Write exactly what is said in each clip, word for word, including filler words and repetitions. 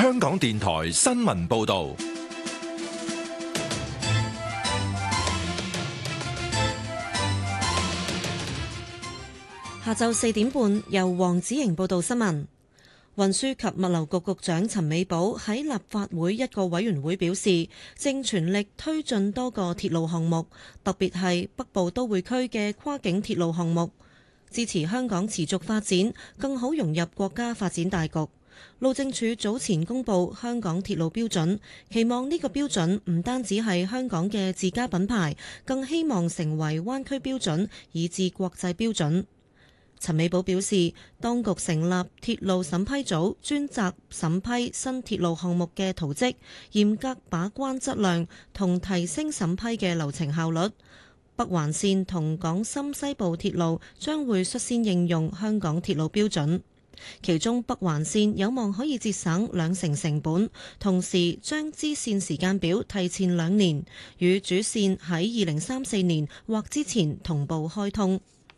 香港電台新聞報道。 下晝四點半，由黃子瑩報道新聞。運輸及物流局局長陳美寶喺立法會一個委員會表示，正全力推進多個鐵路項目，特別係北部都會區嘅跨境鐵路項目，支持香港持續發展，更好融入國家發展大局。路政署早前公布香港鐵路標準，期望呢個標準唔單止係香港嘅自家品牌，更希望成為灣區標準，以至國際標準。陳美寶表示，當局成立鐵路審批組，專責審批新鐵路項目嘅圖則，嚴格把關質量同提升審批嘅流程效率。北環線同港深西部鐵路將會率先應用香港鐵路標準，其中北環線有望可以節省兩成成本，同時將支線時間表提前兩年，與主線喺二零三四年或之前同步開通。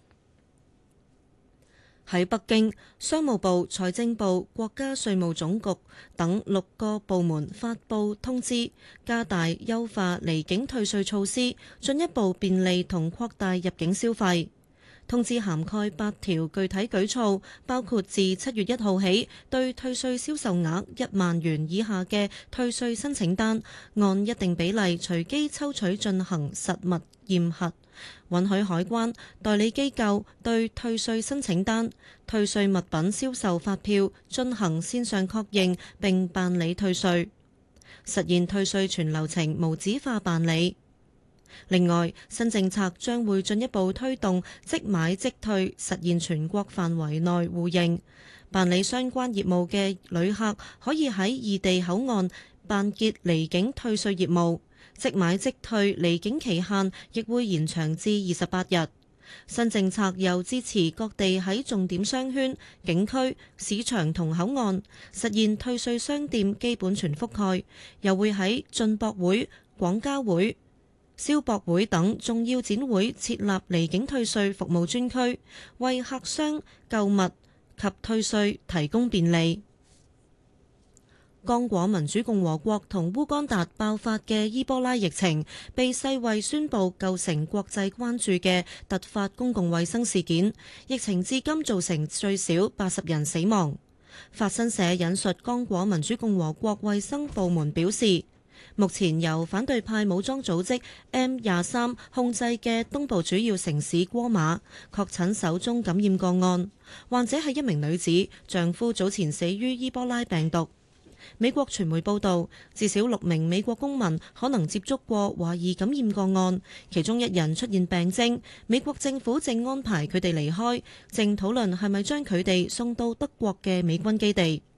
喺北京，商務部、財政部、國家稅務總局等六個部門發布通知，加大優化離境退稅措施，進一步便利同擴大入境消費。通知涵蓋八條具體舉措，包括自七月一號起，對退稅銷售額一萬元以下嘅退稅申請單，按一定比例隨機抽取進行實物驗核，允許海關、代理機構對退稅申請單、退稅物品銷售發票進行線上確認並辦理退稅，實現退稅全流程無紙化辦理。另外，新政策將會進一步推動即買即退，實現全國範圍內互認。辦理相關業務嘅旅客可以喺異地口岸辦結離境退稅業務，即買即退離境期限亦會延長至二十八日。新政策又支持各地喺重點商圈、景區、市場同口岸實現退稅商店基本全覆蓋，又會喺進博會、廣交會、消博會等重要展會設立離境退稅服務專區，為客商購物及退稅提供便利。剛果民主共和國同烏干達爆發嘅伊波拉疫情，被世衛宣布構成國際關注嘅突發公共衛生事件，疫情至今造成最少八十人死亡。法新社引述剛果民主共和國衛生部門表示，目前由反對派武裝組織 M 廿三控制嘅東部主要城市戈馬確診首宗感染個案，患者係一名女子，丈夫早前死於伊波拉病毒。美國傳媒報道，至少六名美國公民可能接觸過懷疑感染個案，其中一人出現病徵。美國政府正安排佢哋離開，正討論係咪將佢哋送到德國嘅美軍基地。